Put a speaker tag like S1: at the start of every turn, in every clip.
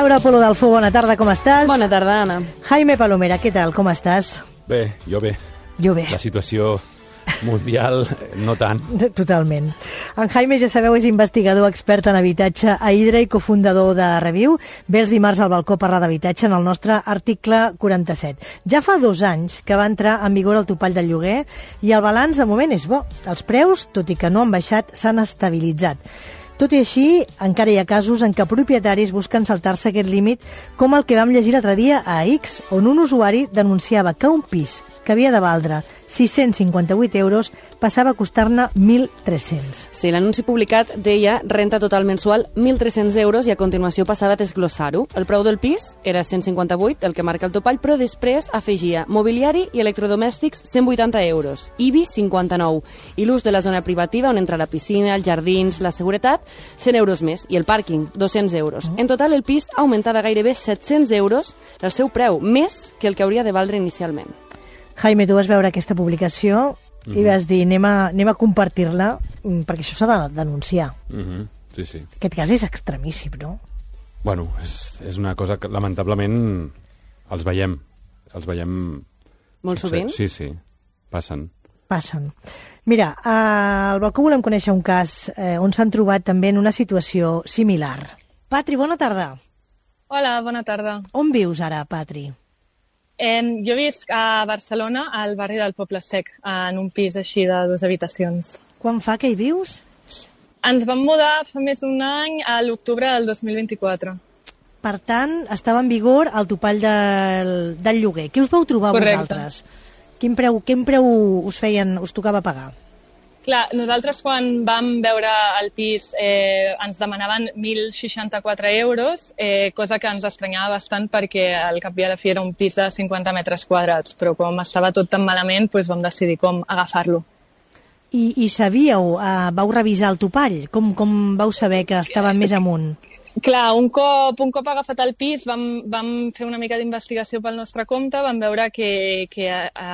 S1: Laura Polo Dalfó, bona tarda, com estàs?
S2: Bona tarda, Anna.
S1: Jaime Palomera, què tal, com estàs?
S3: Bé, jo bé.
S1: Jo bé.
S3: La situació mundial, no tant.
S1: Totalment. En Jaime, ja sabeu, és investigador expert en habitatge a Hydra i cofundador de Reviu. Ve els dimarts al balcó a parlar d'habitatge en el nostre article 47. Ja fa 2 anys que va entrar en vigor el topall del lloguer i el balanç de moment és bo. Els preus, tot i que no han baixat, s'han estabilitzat. Tot i així, encara hi ha casos en què propietaris busquen saltar-se aquest límit, com el que vam llegir l'altre dia a X, on un usuari denunciava que un pis que havia de valdre 658 euros passava a costar-ne 1.300.
S2: Sí, l'anunci publicat deia renta total mensual 1.300 euros i a continuació passava a desglossar-ho. El preu del pis era 158, el que marca el topall, però després afegia mobiliari i electrodomèstics 180 euros, IBI 59, i l'ús de la zona privativa on entra la piscina, els jardins, la seguretat, 100 euros més, i el pàrquing, 200 euros. En total, el pis augmentava gairebé 700 euros el seu preu, més que el que hauria de valdre inicialment.
S1: Jaime, tu vas veure aquesta publicació i vas dir anem a compartir-la perquè això s'ha de denunciar.
S3: Sí, sí.
S1: Aquest cas és extremíssim, no?
S3: Bueno, és una cosa que lamentablement els veiem.
S2: Molt sovint?
S3: Sí, sí, passen.
S1: Mira, al balcó volem conèixer un cas on s'han trobat també en una situació similar. Patri, bona tarda.
S4: Hola, bona tarda.
S1: On vius ara, Patri?
S4: Jo visc a Barcelona, al barri del Poble Sec, en un pis així de 2 habitacions.
S1: Quan fa que hi vius?
S4: Ens vam mudar fa més d'un any, a l'octubre del 2024.
S1: Per tant, estava en vigor el topall del lloguer. Què us vau trobar vosaltres? Quin preu us tocava pagar?
S4: Clar, nosaltres quan vam veure el pis ens demanaven 1.064 euros, cosa que ens estranyava bastant perquè al cap i a la fi era un pis de 50 metres quadrats, però com estava tot tan malament doncs vam decidir com agafar-lo.
S1: I sabíeu, vau revisar el topall? Com vau saber que estava més amunt?
S4: Clar, un cop agafat el pis vam fer una mica d'investigació pel nostre compte, vam veure que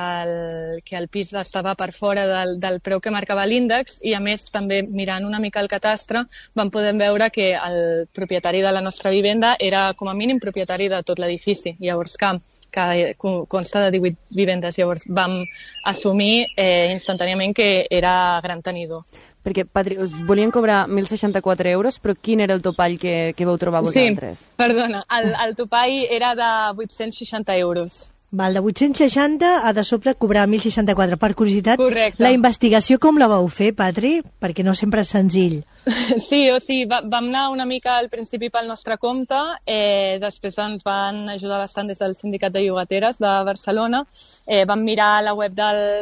S4: el pis estava per fora del preu que marcava l'índex i a més també mirant una mica el catastre vam poder veure que el propietari de la nostra vivenda era com a mínim propietari de tot l'edifici. Llavors que consta de 18 vivendes, llavors vam assumir instantàniament que era gran tenidor.
S2: Perquè, Patri, us volien cobrar 1.064 euros, però quin era el topall que vau trobar vosaltres?
S4: Sí, perdona, el topall era de 860 euros.
S1: Val, de 860 a de sobre cobrar 1.064. Per curiositat,
S4: correcte.
S1: La investigació com la vau fer, Patri? Perquè no sempre és senzill.
S4: Sí, vam anar una mica al principi pel nostre compte, després ens van ajudar bastant des del Sindicat de Llogateres de Barcelona, vam mirar la web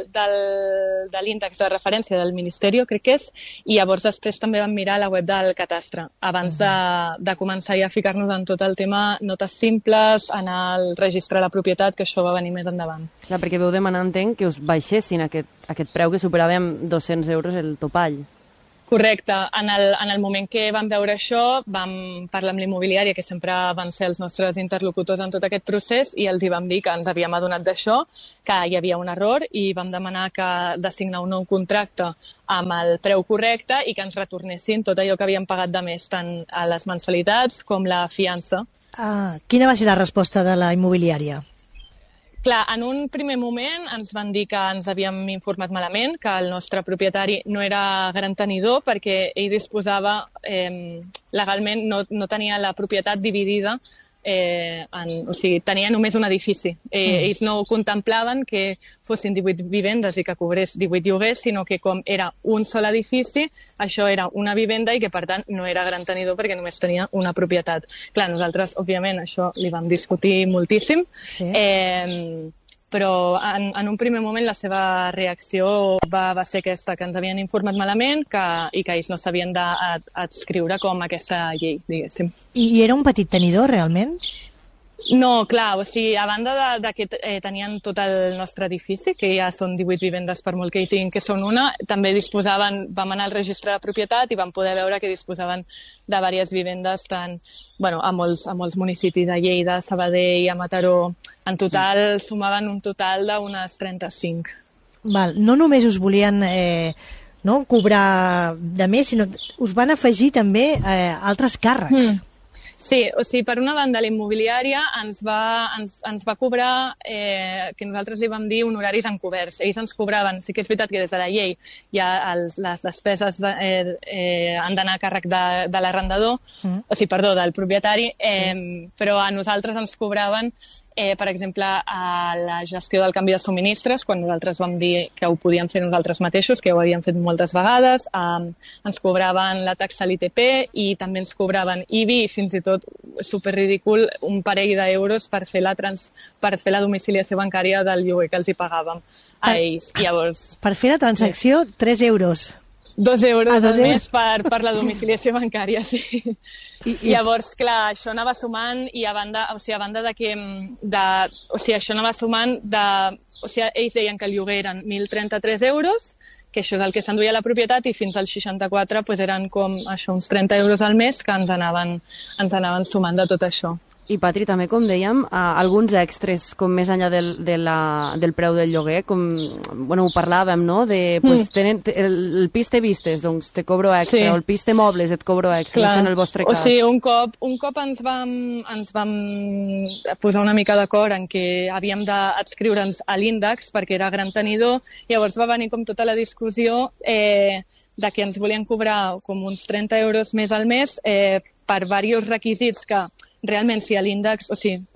S4: de l'índex de referència del Ministeri, crec que és, i llavors després també vam mirar la web del Catastre, abans de començar ja a ficar-nos en tot el tema notes simples, anar al registre de la propietat, que això va venir més endavant.
S2: Clar, perquè vau demanar, entenc, que us baixessin aquest preu que superava amb 200 euros el topall.
S4: Correcte. En el moment que vam veure això, vam parlar amb l'immobiliària, que sempre van ser els nostres interlocutors en tot aquest procés, i els hi vam dir que ens havíem adonat d'això, que hi havia un error, i vam demanar de signar un nou contracte amb el preu correcte i que ens retornessin tot allò que havíem pagat de més, tant a les mensualitats com la fiança.
S1: Quina va ser la resposta de la immobiliària?
S4: Clar, en un primer moment ens van dir que ens havíem informat malament, que el nostre propietari no era gran tenidor perquè ell disposava, legalment no tenia la propietat dividida, o sigui, tenia només un edifici. Ells no contemplaven que fossin 18 vivendes i que cobrés 18 lloguers, sinó que com era un sol edifici, això era una vivenda i que per tant no era gran tenidor perquè només tenia una propietat. Clar, nosaltres, òbviament, això li vam discutir moltíssim, sí. Però en un primer moment la seva reacció va ser aquesta, que ens havien informat malament i que ells no s'havien d'adscriure com aquesta llei, diguéssim.
S1: I era un petit tenidor, realment?
S4: No, clar, o sigui, a banda de que tenien tot el nostre edifici, que ja són 18 vivendes per molt que hi siguin que són una, també vam anar al registre de propietat i vam poder veure que disposaven de diverses vivendes a molts municipis de Lleida, Sabadell, a Mataró. En total sumaven un total d'unes 35.
S1: Val, no només us volien cobrar de més, sinó us van afegir també altres càrrecs.
S4: Sí, o sigui, per una banda, la immobiliària ens va cobrar, que nosaltres li vam dir, honoraris encoberts. Ells ens cobraven, sí que és veritat que des de la llei ja les despeses han d'anar a càrrec de l'arrendador, o sigui, perdó, del propietari, però a nosaltres ens cobraven, per exemple, a la gestió del canvi de subministres, quan nosaltres vam dir que ho podíem fer nosaltres mateixos, que ho havíem fet moltes vegades, ens cobraven la taxa a l'ITP i també ens cobraven IBI i fins i tot, superridícul, un parell d'euros per fer la domiciliació bancària del lloguer que els hi pagàvem a ells. Llavors,
S1: per fer la transacció, 3 euros.
S4: 2 euros al mes per la domiciliació bancària, sí. Llavors, clar, això anava sumant i a banda de que... això anava sumant ells deien que el lloguer eren 1.033 euros, que això és el que s'enduia la propietat, i fins als 64 eren com això, uns 30 euros al mes que ens anaven sumant de tot això.
S2: I, Patri, també, com dèiem, alguns extras com més enllà del preu del lloguer, com, bueno, ho parlàvem, no?, el pis té vistes, doncs te cobro extra, o el pis té mobles, et cobro extra, no sé, en el vostre cas.
S4: O sigui, un cop ens vam posar una mica d'acord en què havíem d'adscriure'ns a l'índex perquè era gran tenidor, llavors va venir com tota la discussió de que ens volien cobrar com uns 30 euros més al mes per diversos requisits que realment si a l'índex, o sigui,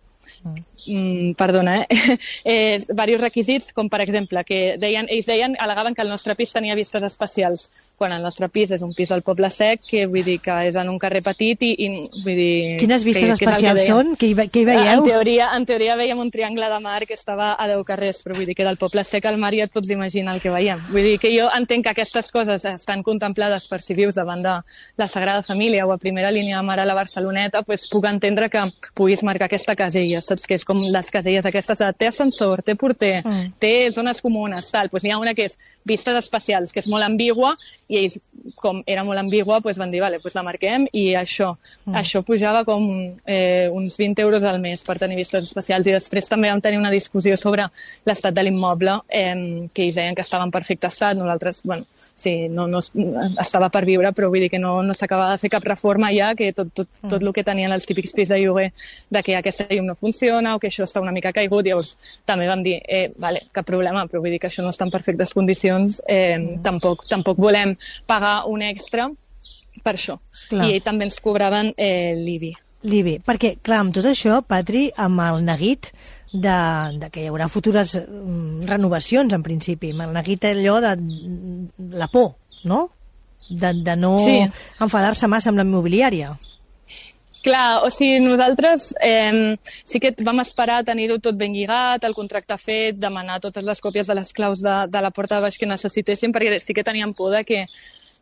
S4: diversos requisits, com per exemple, que al·legaven que el nostre pis tenia vistes especials, quan el nostre pis és un pis al Poble Sec, que vull dir que és en un carrer petit i vull dir...
S1: Quines vistes especials són? Què hi veieu?
S4: En teoria veiem un triangle de mar que estava a 10 carrers, però vull dir que del Poble Sec al mar ja et pots imaginar el que veiem. Vull dir que jo entenc que aquestes coses estan contemplades per si vius davant de la Sagrada Família o a primera línia de mar a la Barceloneta, doncs puc entendre que puguis marcar aquesta casella, saps? Que és com les caselles aquestes de té ascensor, té porter, té zones comunes, tal. Doncs n'hi ha una que és vistes especials, que és molt ambigua, i ells, com era molt ambigua, van dir, vale, la marquem, i això pujava com uns 20 euros al mes per tenir vistes especials. I després també vam tenir una discussió sobre l'estat de l'immoble, que ells deien que estava en perfecte estat, nosaltres, bueno, sí, no estava per viure, però vull dir que no s'acabava de fer cap reforma ja, que tot el que tenien els típics pis de lloguer, de que aquesta llum no funciona o que això està una mica caigut, llavors també vam dir, vale, cap problema, però vull dir que això no està en perfectes condicions, tampoc volem pagar un extra per això. Clar. I ells també ens cobraven l'IBI.
S1: L'IBI, perquè, clar, amb tot això, Patri, amb el neguit de que hi haurà futures renovacions, en principi, amb el neguit allò de la por, no? De no enfadar-se massa amb la immobiliària.
S4: Clar, o sigui, nosaltres sí que vam esperar tenir-ho tot ben lligat, el contracte fet, demanar totes les còpies de les claus de la porta de baix que necessitéssim, perquè sí que teníem por de que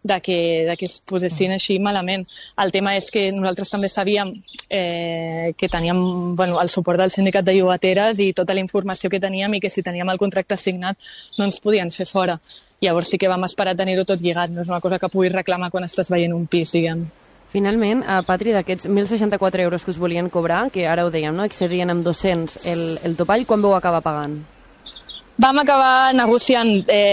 S4: es posessin així malament. El tema és que nosaltres també sabíem que teníem el suport del sindicat de llogateres i tota la informació que teníem, i que si teníem el contracte signat no ens podien fer fora. Llavors sí que vam esperar tenir-ho tot lligat, no és una cosa que puguis reclamar quan estàs veient un pis, diguem.
S2: Finalment, Patri, d'aquests 1.064 euros que us volien cobrar, que ara ho dèiem, no? Excedien amb 200 el topall, quan vau acabar pagant?
S4: Vam acabar negociant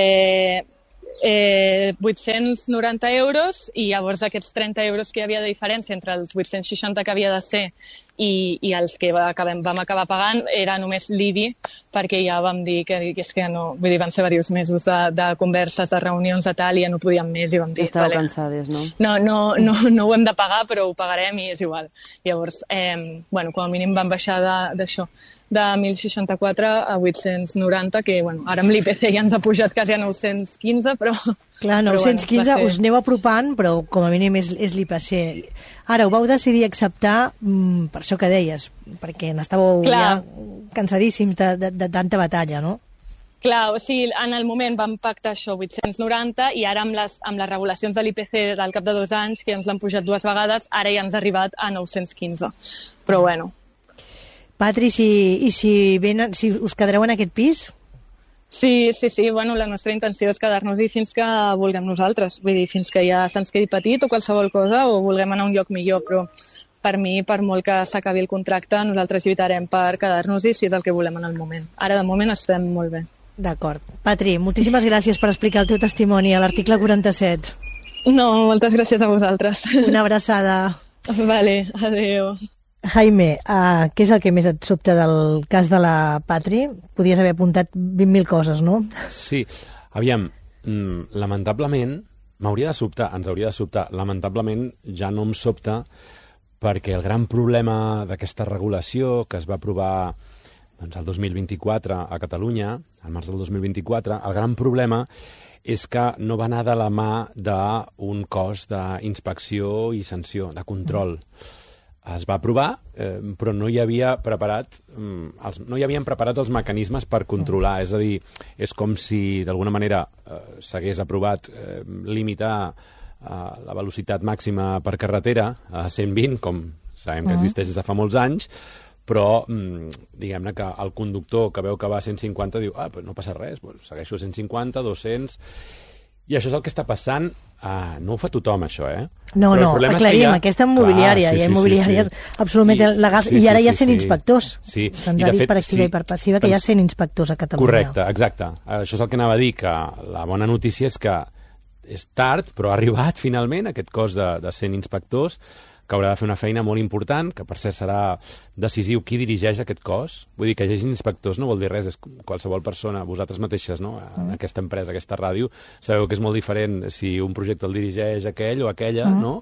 S4: 890 euros, i llavors aquests 30 euros que hi havia de diferència entre els 860 que havia de ser i els que vam acabar pagant era només l'IBI, perquè ja vam dir que és que no, vull dir, van ser diversos mesos de converses, de reunions, de tal, i ja no podíem més, i vam dir...
S2: Estàveu cansades, no?
S4: No ho hem de pagar, però ho pagarem i és igual. Llavors, com a mínim vam baixar d'això, de 1.064 a 890, que ara amb l'IPC ja ens ha pujat quasi a 915, però...
S1: Clar, 915 us aneu apropant, però com a mínim és l'IPC. Ara, ho vau decidir acceptar per això que deies, perquè n'estàveu ja cansadíssims de tanta batalla, no?
S4: Clar, o sigui, en el moment vam pactar això, 890, i ara amb les regulacions de l'IPC del cap de 2 anys, que ens l'han pujat 2 vegades, ara ja ens ha arribat a 915. Però bueno.
S1: Patri, si us quedareu en aquest pis?
S4: Sí, la nostra intenció és quedar-nos-hi fins que vulguem nosaltres, vull dir, fins que ja se'ns quedi petit o qualsevol cosa, o vulguem anar a un lloc millor, però per mi, per molt que s'acabi el contracte, nosaltres lluitarem per quedar-nos-hi si és el que volem en el moment. Ara, de moment, estem molt bé.
S1: D'acord. Patri, moltíssimes gràcies per explicar el teu testimoni a l'article 47.
S4: No, moltes gràcies a vosaltres.
S1: Una abraçada.
S4: Vale, adéu.
S1: Jaime, què és el que més et sobta del cas de la Patri? Podries haver apuntat 20.000 coses, no?
S3: Sí, aviam, lamentablement, m'hauria de sobtar, ens hauria de sobtar. Lamentablement ja no em sobta perquè el gran problema d'aquesta regulació que es va aprovar doncs, el 2024 a Catalunya, al març del 2024, el gran problema és que no va anar de la mà d'un cos d'inspecció i sanció, de control. Es va aprovar, però no hi havia preparat, no hi havien preparats els mecanismes per controlar. És a dir, és com si d'alguna manera s'hagués aprovat limitar la velocitat màxima per carretera a 120, com sabem que existeix des de fa molts anys, però diguem-ne que el conductor que veu que va a 150 diu, no passa res, segueixo a 150, 200... I això és el que està passant. No ho fa tothom, això,
S1: No, aclarim, aquesta immobiliària. Hi ha immobiliàries absolutament legals. I ara hi ha 100 inspectors.
S3: Sí.
S1: Se'ns ha dit per activa i per passiva que hi ha 100 inspectors a Catalunya.
S3: Correcte, exacte. Això és el que anava a dir, que la bona notícia és que és tard, però ha arribat finalment aquest cos de 100 inspectors que haurà de fer una feina molt important, que per cert serà decisiu qui dirigeix aquest cos. Vull dir que hi hagi inspectors no vol dir res, és qualsevol persona, vosaltres mateixes, no? En aquesta empresa, aquesta ràdio, sabeu que és molt diferent si un projecte el dirigeix aquell o aquella, no?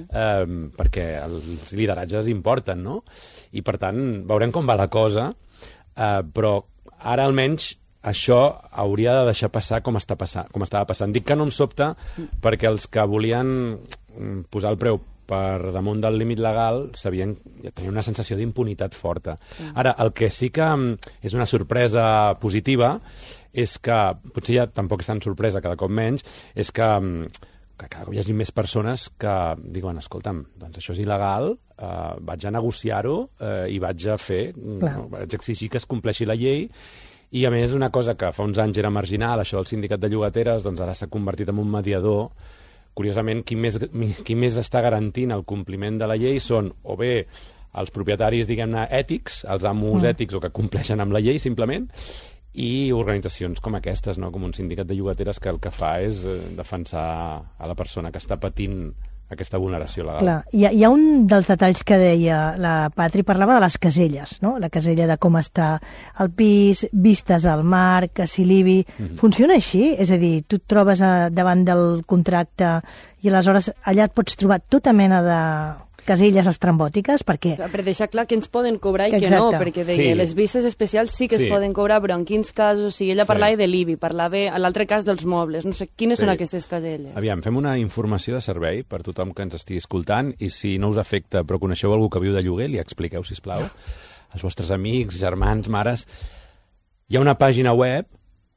S3: Perquè els lideratges importen, no? I per tant, veurem com va la cosa, però ara almenys això hauria de deixar passar com estava passant. Dic que no em sobta perquè els que volien posar el preu per damunt del límit legal tenien una sensació d'impunitat forta. Ara, el que sí que és una sorpresa positiva és que, potser ja tampoc és tan sorpresa cada cop menys, és que cada cop hi hagi més persones que diuen, escolta'm, doncs això és il·legal, vaig a negociar-ho i vaig a exigir que es compleixi la llei. I, a més, una cosa que fa uns anys era marginal, això del sindicat de llogateres, doncs ara s'ha convertit en un mediador. Curiosament, qui més està garantint el compliment de la llei són o bé els propietaris, diguem-ne, ètics, els amos ètics o que compleixen amb la llei, simplement, i organitzacions com aquestes, no? Com un sindicat de llogateres que el que fa és defensar a la persona que està patint aquesta vulneració legal. Clar,
S1: hi ha un dels detalls que deia la Patri, parlava de les caselles, no? La casella de com està el pis, vistes al mar, que si l'IBI... Funciona així? És a dir, tu et trobes davant del contracte i aleshores allà et pots trobar tota mena de caselles estrambòtiques, perquè...
S2: Per deixar clar que ens poden cobrar i que no, perquè deia, les vistes especials sí que es poden cobrar, però en quins casos? O sigui, ella parlava de l'IBI, parlava a l'altre cas dels mobles, no sé, quines són aquestes caselles?
S3: Aviam, fem una informació de servei per tothom que ens estigui escoltant i si no us afecta, però coneixeu algú que viu de lloguer, li expliqueu, sisplau, als vostres amics, germans, mares. Hi ha una pàgina web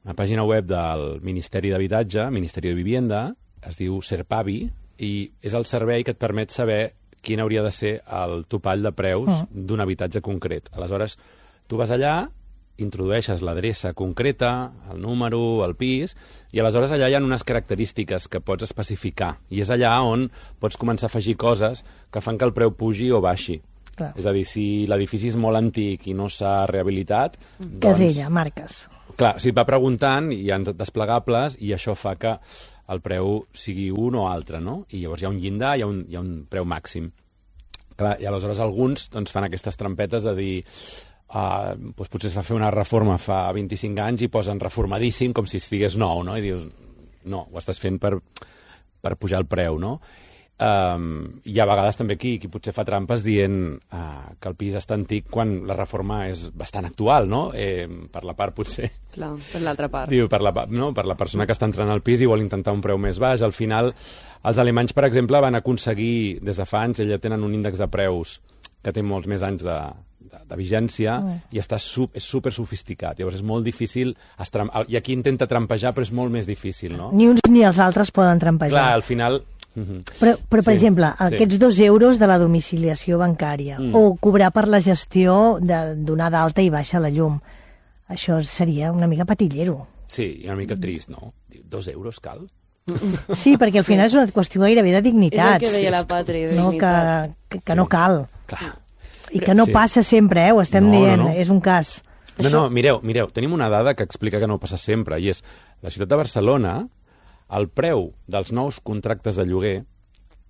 S3: del Ministeri d'Habitatge, Ministeri de Vivienda, es diu Serpavi, i és el servei que et permet saber quin hauria de ser el topall de preus d'un habitatge concret. Aleshores, tu vas allà, introdueixes l'adreça concreta, el número, el pis, i aleshores allà hi ha unes característiques que pots especificar. I és allà on pots començar a afegir coses que fan que el preu pugi o baixi. Clar. És a dir, si l'edifici és molt antic i no s'ha rehabilitat...
S1: Casella, marques.
S3: Clar, si et va preguntant, hi ha desplegables i això fa que el preu sigui un o altre, no? I llavors hi ha un llindar, hi ha un preu màxim. Clar, i aleshores alguns fan aquestes trampetes de dir doncs potser es va fer una reforma fa 25 anys i posen reformadíssim com si estigués nou, no? I dius, no, ho estàs fent per pujar el preu, no? Hi ha a vegades també qui potser fa trampes dient que el pis està antic quan la reforma és bastant actual, no? Per la part potser...
S2: Clar, per l'altra part.
S3: Diu, per la persona que està entrant al pis i vol intentar un preu més baix. Al final, els alemanys, per exemple, van aconseguir, des de fa anys, ells tenen un índex de preus que té molts més anys de vigència i és super sofisticat. Llavors és molt difícil... I aquí intenta trampejar, però és molt més difícil, no?
S1: Ni uns ni els altres poden trampejar.
S3: Clar, al final...
S1: Però per exemple, aquests 2 euros de la domiciliació bancària o cobrar per la gestió de donar d'alta i baixa la llum, això seria una mica patillero.
S3: Sí, i una mica trist, no? 2 euros cal?
S1: Sí, perquè al final és una qüestió gairebé de dignitat.
S2: És el que deia la Patri, de dignitat.
S1: Que no cal.
S3: Clar.
S1: I que no passa sempre, ho estem dient, és un cas.
S3: No, mireu, tenim una dada que explica que no passa sempre, i és la ciutat de Barcelona, el preu dels nous contractes de lloguer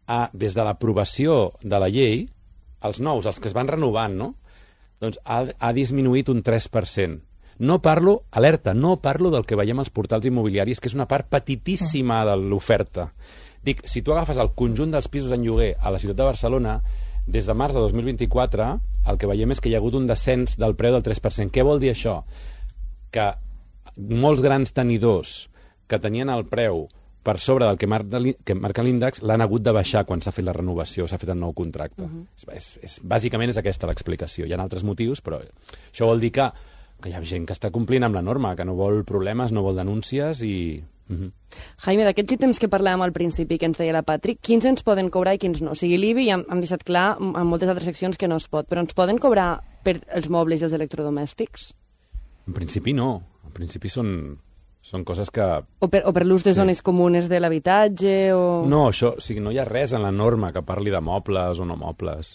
S3: des de l'aprovació de la llei, els nous, els que es van renovant, no? Doncs ha disminuït un 3%. No parlo, alerta, no parlo del que veiem als portals immobiliaris, que és una part petitíssima de l'oferta. Dic, si tu agafes el conjunt dels pisos en lloguer a la ciutat de Barcelona, des de març de 2024, el que veiem és que hi ha hagut un descens del preu del 3%. Què vol dir això? Que molts grans tenidors que tenien el preu per sobre del que marca l'índex l'han hagut de baixar quan s'ha fet la renovació, s'ha fet el nou contracte. Bàsicament és aquesta l'explicació. Hi ha altres motius, però això vol dir que hi ha gent que està complint amb la norma, que no vol problemes, no vol denúncies i...
S2: Jaime, d'aquests ítems que parlàvem al principi, que ens deia la Patri, quins ens poden cobrar i quins no? O sigui, l'IBI ja hem deixat clar en moltes altres seccions que no es pot, però ens poden cobrar per els mobles i els electrodomèstics?
S3: En principi no. En principi són coses que...
S2: O per l'ús de zones comunes de l'habitatge o...
S3: No, això, o sigui, no hi ha res en la norma que parli de mobles o no mobles.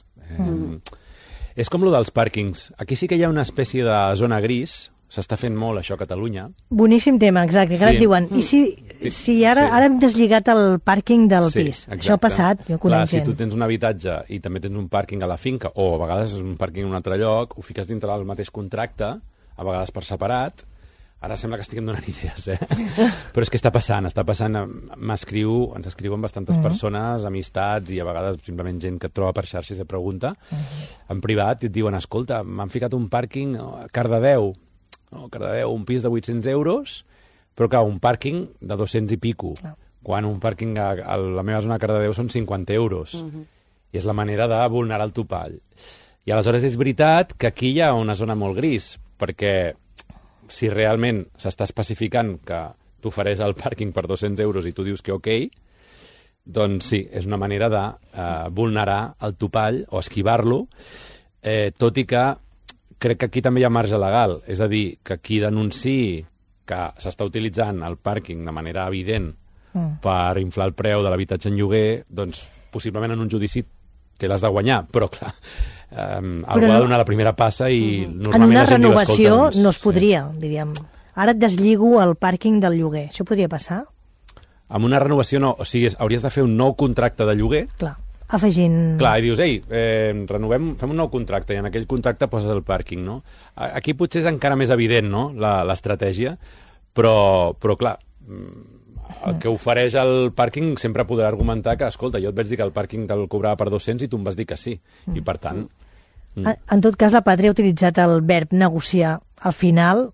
S3: És com lo dels pàrquings. Aquí sí que hi ha una espècie de zona gris. S'està fent molt això a Catalunya.
S1: Boníssim tema, exacte. Que ara et diuen, i si ara hem deslligat el pàrquing del pis?
S3: Exacte.
S1: Això ha passat, jo conec gent.
S3: Si tu tens un habitatge i també tens un pàrquing a la finca, o a vegades és un pàrquing en un altre lloc, ho fiques dintre del mateix contracte, a vegades per separat. Ara sembla que estiguem donant idees, Però és que està passant. Ens escriuen bastantes persones, amistats, i a vegades simplement gent que et troba per xarxes i et pregunta en privat i et diuen, escolta, m'han ficat un pàrquing a Cardedeu, un pis de 800 euros, però clar, un pàrquing de 200 i pico, quan un pàrquing a la meva zona de Cardedeu són 50 euros. I és la manera de vulnerar el topall. I aleshores és veritat que aquí hi ha una zona molt gris, perquè si realment s'està especificant que t'ofereix el pàrquing per 200 euros i tu dius que ok, doncs sí, és una manera de vulnerar el topall o esquivar-lo, tot i que crec que aquí també hi ha marge legal. És a dir, que qui denunciï que s'està utilitzant el pàrquing de manera evident per inflar el preu de l'habitatge en lloguer, doncs possiblement en un judici te l'has de guanyar, però clar, algú ha de donar la primera passa i normalment
S1: en una
S3: la gent
S1: renovació
S3: diu, escolta,
S1: no es podria, diríem. Ara et deslligo el pàrquing del lloguer. Això podria passar?
S3: Amb una renovació no, o sigui, hauries de fer un nou contracte de lloguer.
S1: Clar, afegint...
S3: Clar, i dius, renovem, fem un nou contracte, i en aquell contracte poses el pàrquing, no? Aquí potser és encara més evident, no?, l'estratègia, però clar, el que ofereix el pàrquing sempre podrà argumentar que, escolta, jo et vaig dir que el pàrquing te'l cobrava per 200 i tu em vas dir que sí, i per tant...
S1: En tot cas, la Patri ha utilitzat el verb negociar. Al final,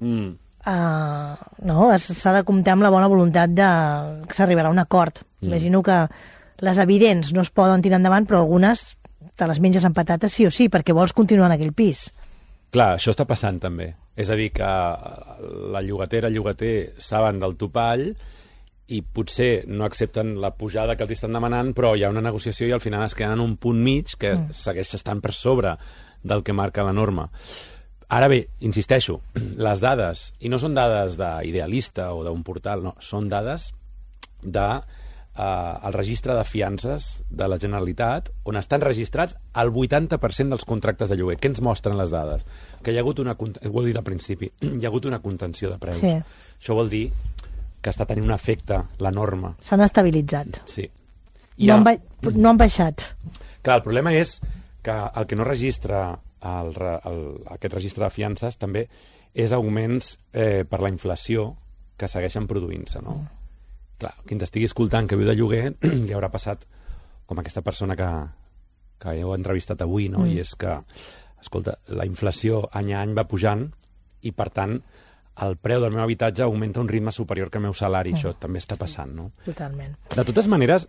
S1: s'ha de comptar amb la bona voluntat de que s'arribarà a un acord. Imagino que les evidents no es poden tirar endavant, però algunes te les menges amb patates sí o sí, perquè vols continuar en aquell pis.
S3: Clar, això està passant també. És a dir, que la llogatera, el llogater saben del topall i potser no accepten la pujada que els estan demanant, però hi ha una negociació i al final es queden en un punt mig que segueix estant per sobre del que marca la norma. Ara bé, insisteixo, les dades, i no són dades d'idealista o d'un portal, no, són dades del registre de fiances de la Generalitat, on estan registrats el 80% dels contractes de lloguer. Què ens mostren les dades? Que hi ha hagut ho he dit al principi, hi ha hagut una contenció de preus.
S1: Sí.
S3: Això vol dir que està tenint un efecte la norma.
S1: S'han estabilitzat.
S3: Sí.
S1: No han baixat.
S3: Clar, el problema és que el que no registra aquest registre de fiances també és augments per la inflació que segueixen produint-se, no? Clar, qui ens estigui escoltant que viu de lloguer li haurà passat com aquesta persona que heu entrevistat avui, no? I és que, escolta, la inflació any a any va pujant i, per tant, el preu del meu habitatge augmenta a un ritme superior que el meu salari. Això també està passant, no?
S1: Totalment.
S3: De totes maneres,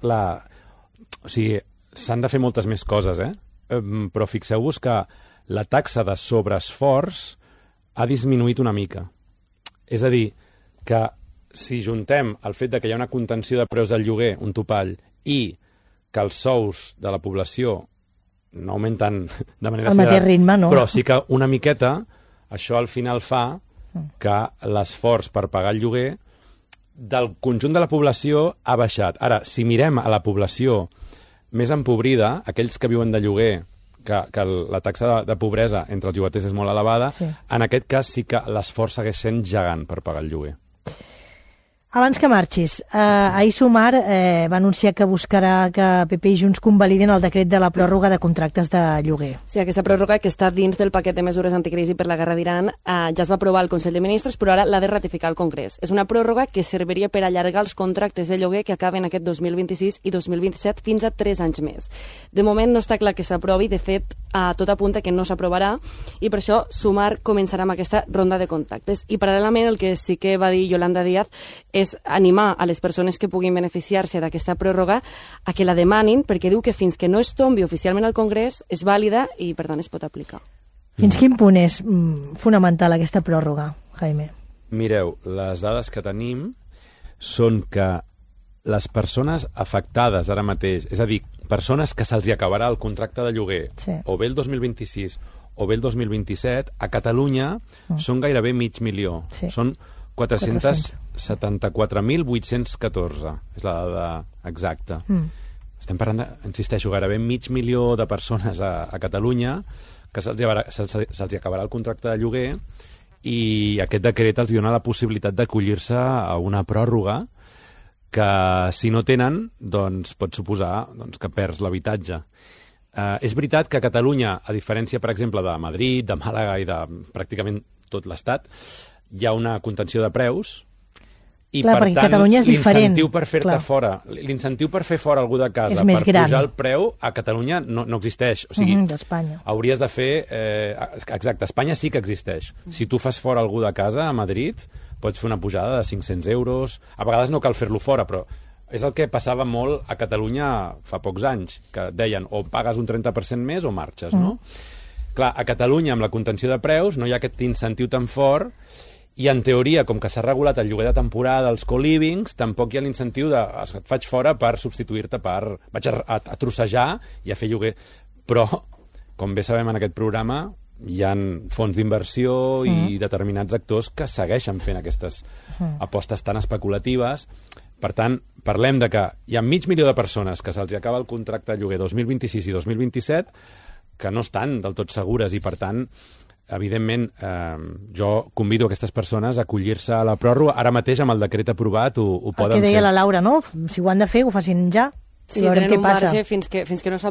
S3: o sigui, s'han de fer moltes més coses, però fixeu-vos que la taxa de sobreesforç ha disminuït una mica. És a dir, que si juntem el fet de que hi ha una contenció de preus del lloguer, un topall, i que els sous de la població no augmenten de manera
S1: al mateix ritme, no.
S3: Però sí que una miqueta, això al final fa que l'esforç per pagar el lloguer del conjunt de la població ha baixat. Ara, si mirem a la població més empobrida, aquells que viuen de lloguer, que la taxa de pobresa entre els llogaters és molt elevada, en aquest cas sí que l'esforç segueix sent gegant per pagar el lloguer.
S1: Abans que marxis, ahir Sumar va anunciar que buscarà que PP i Junts convaliden el decret de la pròrroga de contractes de lloguer.
S2: Sí, aquesta pròrroga, que està dins del paquet de mesures anticrisi per la guerra d'Iran, ja es va aprovar al Consell de Ministres, però ara l'ha de ratificar el Congrés. És una pròrroga que serviria per allargar els contractes de lloguer que acaben aquest 2026 i 2027 fins a 3 anys més. De moment no està clar que s'aprovi, de fet, tot apunta que no s'aprovarà, i per això Sumar començarà amb aquesta ronda de contactes. I paral·lelament el que sí que va dir Yolanda Díaz és animar a les persones que puguin beneficiar-se d'aquesta pròrroga a que la demanin, perquè diu que fins que no es tombi oficialment al Congrés és vàlida i, per tant, es pot aplicar.
S1: Fins quin punt és fonamental aquesta pròrroga, Jaime?
S3: Mireu, les dades que tenim són que les persones afectades ara mateix, és a dir, persones que se'ls acabarà el contracte de lloguer, o bé el 2026 o bé el 2027, a Catalunya són gairebé 500.000. Són 474.814, és la dada exacta. Estem parlant, insisteixo, gairebé 500.000 de persones a Catalunya que se'ls acabarà el contracte de lloguer, i aquest decret els dona la possibilitat d'acollir-se a una pròrroga que, si no tenen, doncs pot suposar que perds l'habitatge. És veritat que a Catalunya, a diferència, per exemple, de Madrid, de Màlaga i de pràcticament tot l'Estat, hi ha una contenció de preus i,
S1: clar,
S3: per tant, l'incentiu per fer-te fora, l'incentiu per fer fora algú de casa per pujar el preu a Catalunya no existeix. O sigui, hauries de fer... Exacte, a Espanya sí que existeix. Si tu fas fora algú de casa a Madrid, pots fer una pujada de 500 euros. A vegades no cal fer-lo fora, però és el que passava molt a Catalunya fa pocs anys, que deien o pagues un 30% més o marxes, no? Clar, a Catalunya, amb la contenció de preus, no hi ha aquest incentiu tan fort, i en teoria, com que s'ha regulat el lloguer de temporada, els co-livings, tampoc hi ha l'incentiu de et faig fora per substituir-te per... Vaig a trossejar i a fer lloguer. Però, com bé sabem en aquest programa, hi ha fons d'inversió i determinats actors que segueixen fent aquestes apostes tan especulatives. Per tant, parlem de que hi ha 500.000 de persones que se'ls acaba el contracte de lloguer 2026 i 2027 que no estan del tot segures, i per tant, evidentment, jo convido aquestes persones a acollir-se a la pròrroga. Ara mateix, amb el decret aprovat, ho poden fer.
S1: El que deia la Laura, no? Si ho han de fer, ho facin ja.
S2: Sí, tenen un marge fins que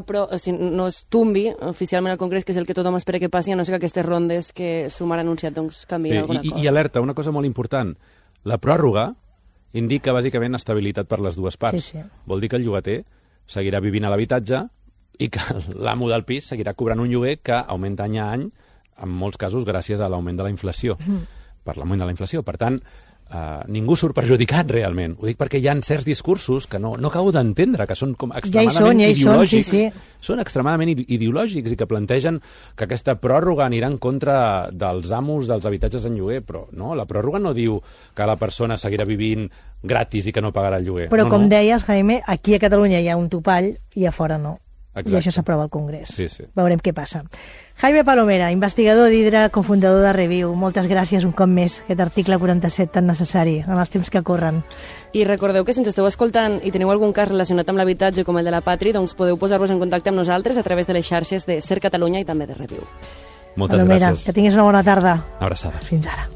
S2: no es tombi oficialment al Congrés, que és el que tothom espera que passi, a no ser que aquestes rondes que Sumar ha anunciat canvien alguna cosa.
S3: I alerta, una cosa molt important. La pròrroga indica, bàsicament, estabilitat per les dues parts. Vol dir que el llogater seguirà vivint a l'habitatge i que l'amo del pis seguirà cobrant un lloguer que augmenta any a any, en molts casos gràcies a l'augment de la inflació, per l'augment de la inflació. Per tant, ningú surt perjudicat realment. Ho dic perquè hi ha certs discursos que no acabo d'entendre, que són com extremadament ideològics. Són extremadament ideològics i que plantegen que aquesta pròrroga anirà en contra dels amos dels habitatges en lloguer, però no, la pròrroga no diu que la persona seguirà vivint gratis i que no pagarà el lloguer.
S1: Però com deies, Jaime, aquí a Catalunya hi ha un topall i a fora no. Exacte. I això s'aprova al Congrés. Veurem què passa. Jaime Palomera, investigador d'Hidra, cofundador de Reviu. Moltes gràcies un cop més, aquest article 47 tan necessari en els temps que corren.
S2: I recordeu que si ens esteu escoltant i teniu algun cas relacionat amb l'habitatge com el de la Patri, doncs podeu posar-vos en contacte amb nosaltres a través de les xarxes de Ser Catalunya i també de Reviu.
S3: Moltes
S1: Palomera,
S3: gràcies.
S1: Que tinguis una bona tarda.
S3: Una abraçada.
S1: Fins ara.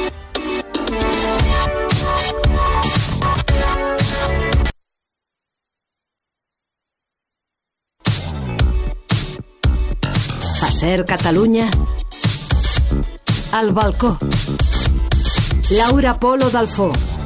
S5: Ser Catalunya, al balcó. Laura Polo Dalfó.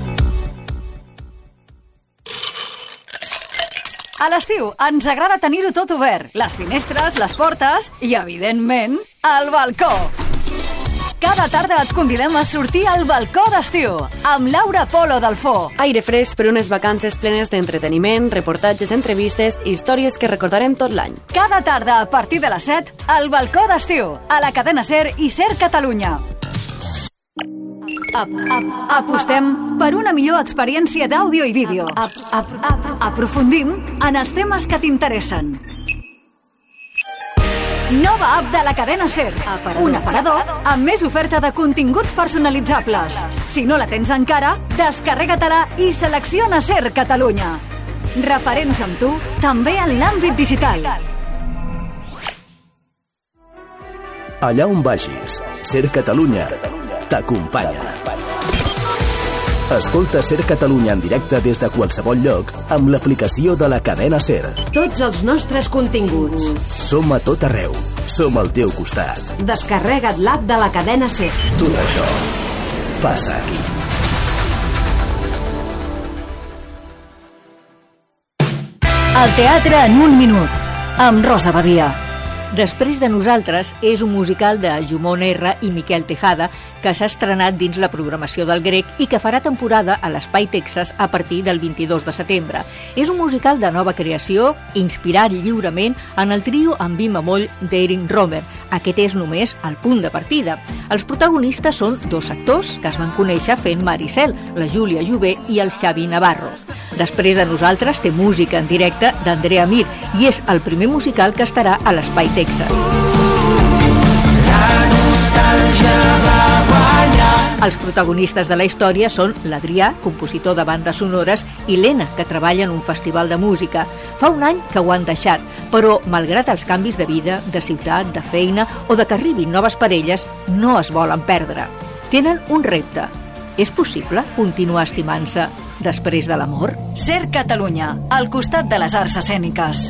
S5: A l'estiu ens agrada tenir-ho tot obert, les finestres, les portes i, evidentment, el balcó. Cada tarda et convidem a sortir al balcó d'estiu amb Laura Polo Dalfó.
S2: Aire fresc per unes vacances plenes d'entreteniment, reportatges, entrevistes i històries que recordarem tot l'any.
S5: Cada tarda a partir de les 7 al balcó d'estiu, a la cadena Ser i Ser Catalunya. Apostem per una millor experiència d'àudio i vídeo. Aprofundim en els temes que t'interessen. Nova app de la cadena Ser. Un aparador amb més oferta de continguts personalitzables. Si no la tens encara, descarrega-te-la i selecciona Ser Catalunya. Referents amb tu, també en l'àmbit digital.
S6: Allà on vagis, Ser Catalunya t'acompanya. Escolta SER Catalunya en directe des de qualsevol lloc amb l'aplicació de la cadena SER.
S7: Tots els nostres continguts.
S6: Som a tot arreu. Som al teu costat.
S7: Descarrega't l'app de la cadena SER.
S6: Tot això passa aquí.
S5: El teatre en un minut, amb Rosa Badia.
S8: Després de nosaltres és un musical de Jumon R. i Miquel Tejada que s'ha estrenat dins la programació del Grec i que farà temporada a l'Espai Texas a partir del 22 de setembre. És un musical de nova creació, inspirat lliurement en el trio en mi bemoll d'Erin Romer. Aquest és només el punt de partida. Els protagonistes són dos actors que es van conèixer fent Maricel, la Júlia Jové i el Xavi Navarro. Després de nosaltres té música en directe d'Andrea Mir i és el primer musical que estarà a l'Espai Texas. Els protagonistes de la història són l'Adrià, compositor de bandes sonores, i l'Ena, que treballa en un festival de música. Fa un any que ho han deixat, però, malgrat els canvis de vida, de ciutat, de feina o de que arribin noves parelles, no es volen perdre. Tenen un repte. És possible continuar estimant-se després de l'amor?
S5: SER Catalunya, al costat de les arts escèniques.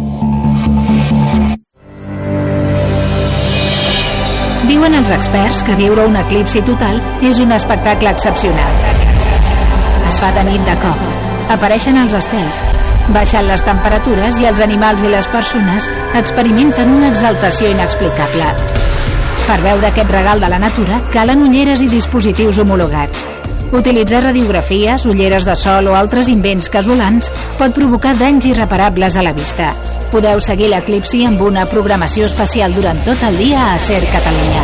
S9: Diuen els experts que viure un eclipsi total és un espectacle excepcional. Es fa de nit de cop, apareixen els estels, baixen les temperatures i els animals i les persones experimenten una exaltació inexplicable. Per veure aquest regal de la natura calen ulleres i dispositius homologats. Utilitzar radiografies, ulleres de sol o altres invents casolans pot provocar danys irreparables a la vista. Podeu seguir l'eclipsi amb una programació especial durant tot el dia a SER Catalunya.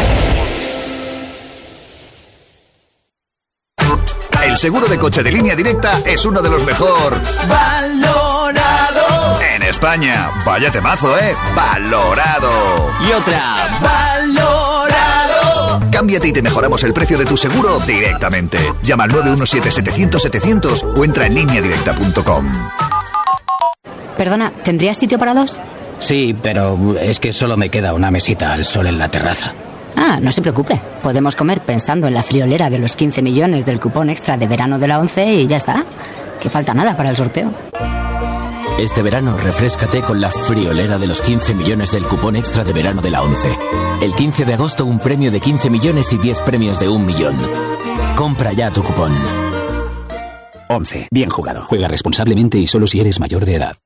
S10: El seguro de coche de Línea Directa es uno de los mejor valorado en España. Vaya temazo, valorado.
S11: Y otra, valorado.
S10: Cámbiate y te mejoramos el precio de tu seguro directamente. Llama al 917-700-700 o entra en lineadirecta.com.
S12: Perdona, ¿tendrías sitio para dos?
S11: Sí, pero es que solo me queda una mesita al sol en la terraza.
S12: Ah, no se preocupe. Podemos comer pensando en la friolera de los 15 millones del cupón extra de verano de la 11 y ya está. Que falta nada para el sorteo.
S13: Este verano refréscate con la friolera de los 15 millones del cupón extra de verano de la 11. El 15 de agosto un premio de 15 millones y 10 premios de 1 millón. Compra ya tu cupón.
S14: 11. Bien jugado. Juega responsablemente y solo si eres mayor de edad.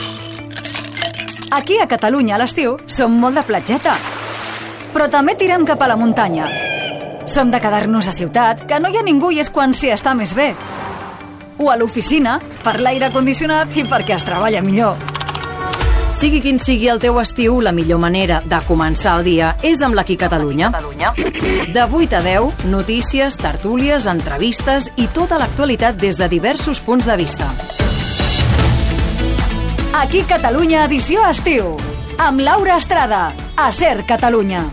S5: Aquí a Catalunya a l'estiu som molt de platgeta, però també tirem cap a la muntanya. Som de quedar-nos a ciutat, que no hi ha ningú i és quan s'hi està més bé. O a l'oficina, per l'aire condicionat i perquè es treballa millor.
S15: Sigui quin sigui el teu estiu, la millor manera de començar el dia és amb l'Aquí Catalunya. De 8 a 10, notícies, tertúlies, entrevistes i tota l'actualitat des de diversos punts de vista.
S5: Aquí Catalunya, edició estiu, amb Laura Estrada, a SER Catalunya.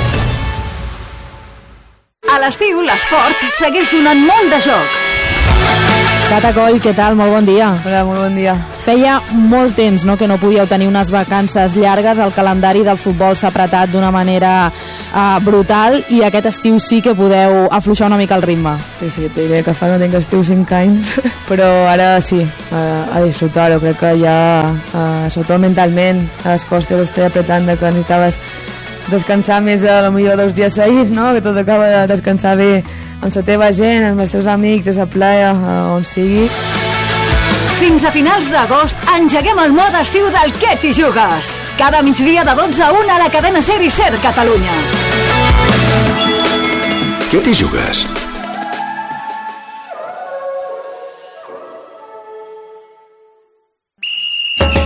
S5: A l'estiu, l'esport segueix donant molt de joc.
S16: Cata Coll, què tal? Molt bon dia.
S17: Hola, molt bon dia.
S16: Feia molt temps que no podíeu tenir unes vacances llargues, el calendari del futbol s'ha apretat d'una manera brutal i aquest estiu sí que podeu afluixar una mica el ritme.
S17: Sí, et diré que fa no tinc estiu 5 anys, però ara sí, a disfrutar-ho. Crec que ja, sobretot mentalment, a les costes estic apretant que necessitaves descansar més de potser 2 dies seguits, no? Que tot acaba de descansar bé amb la teva gent, amb els teus amics, a la playa, on sigui.
S5: Fins a finals d'agost engeguem el mode estiu del Què t'hi jugues? Cada migdia de 12 a 1 a la cadena SER i SER Catalunya.
S10: Què t'hi jugues?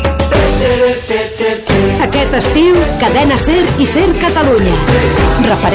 S7: Aquest estiu, cadena SER i SER Catalunya. Referent